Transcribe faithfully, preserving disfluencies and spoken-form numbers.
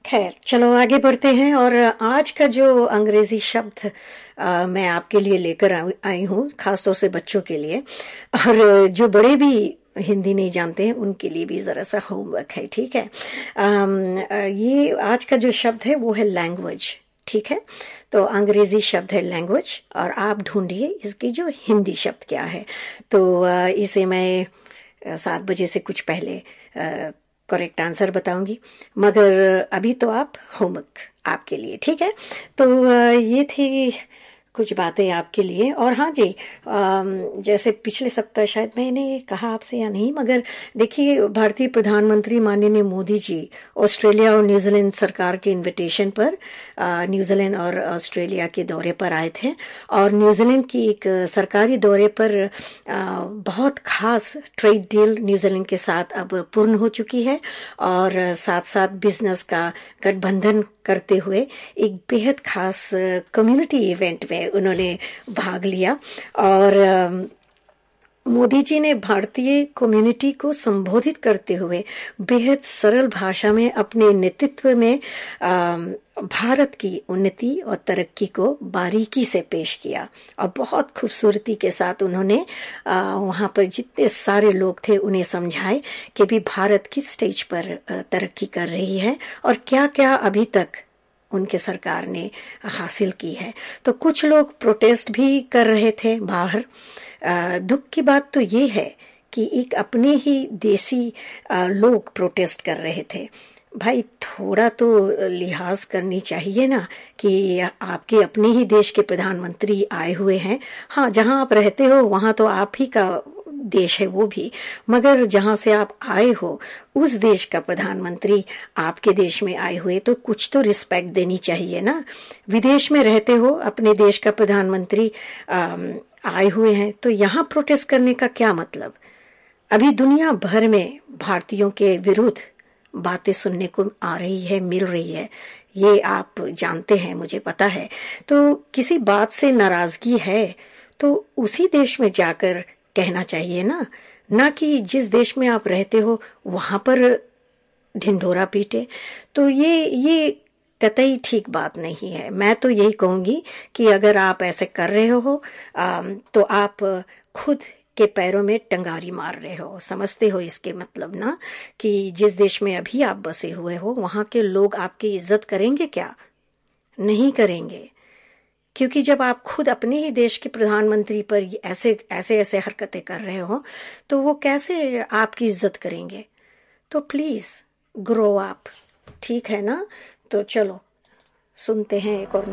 खैर, चलो आगे बढ़ते हैं। और आज का जो अंग्रेजी शब्द आ, मैं आपके लिए लेकर आई हूँ, खासतौर से बच्चों के लिए, और जो बड़े भी हिंदी नहीं जानते हैं उनके लिए भी जरा सा होमवर्क है, ठीक है। आम, आ, ये आज का जो शब्द है वो है लैंग्वेज, ठीक है। तो अंग्रेजी शब्द है लैंग्वेज, और आप ढूंढिए इसकी जो हिंदी शब्द क्या है। तो आ, इसे मैं आ, सात बजे से कुछ पहले करेक्ट आंसर बताऊंगी, मगर अभी तो आप होमवर्क आपके लिए, ठीक है। तो आ, ये थी कुछ बातें आपके लिए। और हाँ जी, जैसे पिछले सप्ताह शायद मैंने कहा आपसे या नहीं, मगर देखिए, भारतीय प्रधानमंत्री माननीय मोदी जी ऑस्ट्रेलिया और न्यूजीलैंड सरकार के इनविटेशन पर न्यूजीलैंड और ऑस्ट्रेलिया के दौरे पर आए थे। और न्यूजीलैंड की एक सरकारी दौरे पर बहुत खास ट्रेड डील न्यूजीलैंड के साथ अब पूर्ण हो चुकी है, और साथ साथ बिजनेस का गठबंधन करते हुए एक बेहद खास कम्युनिटी इवेंट में उन्होंने भाग लिया। और मोदी जी ने भारतीय कम्युनिटी को संबोधित करते हुए बेहद सरल भाषा में अपने नेतृत्व में भारत की उन्नति और तरक्की को बारीकी से पेश किया। और बहुत खूबसूरती के साथ उन्होंने वहां पर जितने सारे लोग थे उन्हें समझाए कि भी भारत किस स्टेज पर तरक्की कर रही है और क्या क्या अभी तक उनके सरकार ने हासिल की है। तो कुछ लोग प्रोटेस्ट भी कर रहे थे बाहर। दुख की बात तो ये है कि एक अपने ही देसी लोग प्रोटेस्ट कर रहे थे। भाई, थोड़ा तो लिहाज करनी चाहिए ना कि आपके अपने ही देश के प्रधानमंत्री आए हुए हैं। हाँ, जहां आप रहते हो वहां तो आप ही का देश है वो भी, मगर जहां से आप आए हो उस देश का प्रधानमंत्री आपके देश में आए हुए, तो कुछ तो रिस्पेक्ट देनी चाहिए ना। विदेश में रहते हो, अपने देश का प्रधानमंत्री आए हुए हैं, तो यहाँ प्रोटेस्ट करने का क्या मतलब। अभी दुनिया भर में भारतीयों के विरुद्ध बातें सुनने को आ रही है, मिल रही है, ये आप जानते हैं, मुझे पता है। तो किसी बात से नाराजगी है तो उसी देश में जाकर कहना चाहिए ना, ना कि जिस देश में आप रहते हो वहां पर ढिंढोरा पीटे। तो ये ये कतई ठीक बात नहीं है। मैं तो यही कहूंगी कि अगर आप ऐसे कर रहे हो तो आप खुद के पैरों में टंगारी मार रहे हो। समझते हो इसके मतलब ना, कि जिस देश में अभी आप बसे हुए हो वहां के लोग आपकी इज्जत करेंगे क्या? नहीं करेंगे। क्योंकि जब आप खुद अपने ही देश के प्रधानमंत्री पर ऐसे ऐसे ऐसे हरकतें कर रहे हो तो वो कैसे आपकी इज्जत करेंगे। तो प्लीज ग्रो अप, ठीक है ना। तो चलो सुनते हैं एक और